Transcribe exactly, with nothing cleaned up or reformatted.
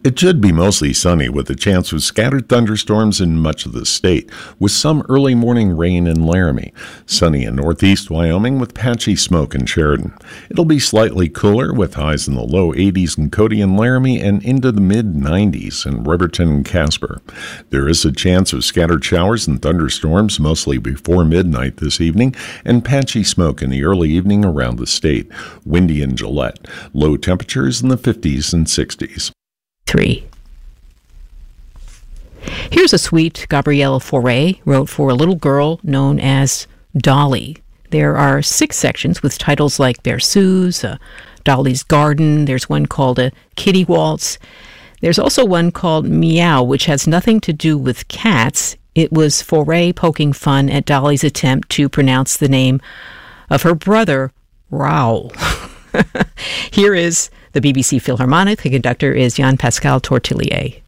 It should be mostly sunny with a chance of scattered thunderstorms in much of the state, with some early morning rain in Laramie. Sunny in northeast Wyoming with patchy smoke in Sheridan. It'll be slightly cooler with highs in the low eighties in Cody and Laramie and into the mid nineties in Riverton and Casper. There is a chance of scattered showers and thunderstorms mostly before midnight this evening and patchy smoke in the early evening around the state. Windy in Gillette. Low temperatures in the fifties and sixties. Three. Here's a suite Gabrielle Fauré wrote for a little girl known as Dolly. There are six sections with titles like Berceuse, uh, Dolly's Garden. There's one called a Kitty Waltz. There's also one called Meow, which has nothing to do with cats. It was Fauré poking fun at Dolly's attempt to pronounce the name of her brother, Raoul. Here is the B B C Philharmonic. The conductor is Jean-Pascal Tortelier.